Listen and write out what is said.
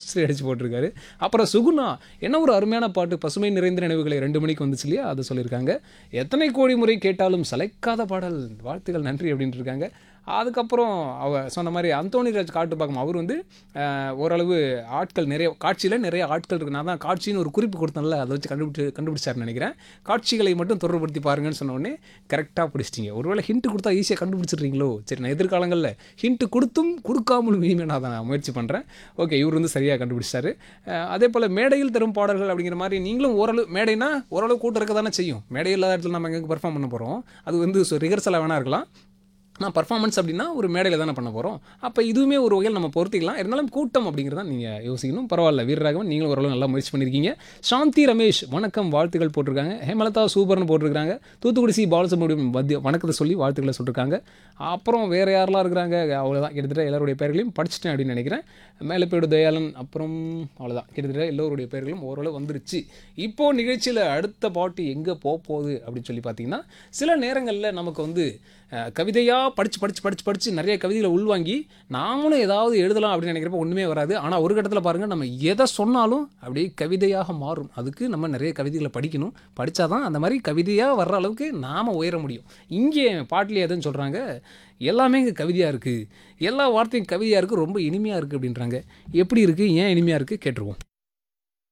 History அடிச்சு போட்டிருக்காரு. அப்புறம் சுகுணா, என்ன ஒரு அருமையான பாட்டு, பசுமை நிறைந்த நினைவுகளை 2 மணிக்கு வந்துச்சு இல்லையா, அதை சொல்லியிருக்காங்க. எத்தனை கோடி முறை கேட்டாலும் சளைக்காத பாடல், வாழ்த்துக்கள் நன்றி அப்படின்ட்டு இருக்காங்க. அதுக்கப்புறம் அவ சொன்ன மாதிரி அந்தோணி ராஜ் காட்டுப்பாக்கம், அவர் வந்து ஓரளவு ஆட்கள் நிறைய, காட்சியில் நிறைய ஆட்கள் இருக்குது, நான் தான் காட்சின்னு ஒரு குறிப்பு கொடுத்தேன்ல, அதை வச்சு கண்டுபிடிச்சாருன்னு நினைக்கிறேன். காட்சிகளை மட்டும் தொடர்படுத்தி பாருங்கன்னு சொன்ன உடனே கரெக்டாக பிடிச்சிட்டிங்க. ஒருவேளை ஹிண்ட் கொடுத்தா ஈஸியாக கண்டுபிடிச்சிடுறீங்களோ? சரி, நான் எதிர்காலங்களில் ஹிண்ட் கொடுத்தும் கொடுக்காமலும் இனிமேல் நான் தான் முயற்சி பண்ணுறேன். ஓகே, இவர் வந்து சரியாக கண்டுபிடிச்சாரு. அதே போல் மேடையில் தரும் பாடல்கள் அப்படிங்கிற மாதிரி நீங்களும் ஓரளவு, மேடைனா ஓரளவு கூட்டம் இருக்க தானே செய்யும். மேடை இல்லாத இடத்துல நம்ம எங்கே பெர்ஃபார்ம் பண்ண போகிறோம்? அது வந்து ரிஹர்சலாக வேணா இருக்கலாம். நான் பர்ஃபார்மன்ஸ் அப்படின்னா ஒரு மேடையில் தானே பண்ண போகிறோம். அப்போ இதுவுமே ஒரு வகையில் நம்ம பொறுத்திக்கலாம். இருந்தாலும் கூட்டம் அப்படிங்கிறத நீங்கள் யோசிக்கணும். பரவாயில்ல, வீரராகவன் நீங்களும் ஓரளவு நல்லா முயற்சி பண்ணியிருக்கீங்க. சாந்தி ரமேஷ் வணக்கம் வாழ்த்துக்கள் போட்டிருக்காங்க. ஹேமலதா சூப்பர்னு போட்டிருக்காங்க. தூத்துக்குடி சி பாலசுப்ரமணியம் வணக்கத்தை சொல்லி வாழ்த்துக்களை சொல்லியிருக்காங்க. அப்புறம் வேறு யாரெல்லாம் இருக்கிறாங்க, அவ்வளோதான். கிட்டத்தட்ட எல்லாருடைய பெயர்களையும் படிச்சுட்டேன் அப்படின்னு நினைக்கிறேன். மேலப்பேடு தயாளன், அப்புறம் அவ்வளோதான். கிட்டத்தட்ட எல்லோருடைய பெயர்களும் ஓரளவு வந்துருச்சு. இப்போது நிகழ்ச்சியில் அடுத்த பாட்டு எங்கே போகுது அப்படின்னு சொல்லி பார்த்தீங்கன்னா, சில நேரங்களில் நமக்கு வந்து கவிதையாக படித்து நிறைய கவிதைகளை உள்வாங்கி நாமளும் ஏதாவது எழுதலாம் அப்படின்னு நினைக்கிறப்ப ஒன்றுமே வராது. ஆனால் ஒரு கட்டத்தில் பாருங்கள், நம்ம எதை சொன்னாலும் அப்படியே கவிதையாக மாறும். அதுக்கு நம்ம நிறைய கவிதைகளை படிக்கணும். படித்தா தான் அந்த மாதிரி கவிதையாக வர்ற அளவுக்கு நாம் உயர முடியும். இங்கே பாட்டிலே எதுன்னு சொல்கிறாங்க, எல்லாமே இங்கே கவிதையாக இருக்குது, எல்லா வார்த்தையும் கவிதையாக இருக்குது, ரொம்ப இனிமையாக இருக்குது அப்படின்றாங்க. எப்படி இருக்குது, ஏன் இனிமையாக இருக்குது கேட்டுருவோம்.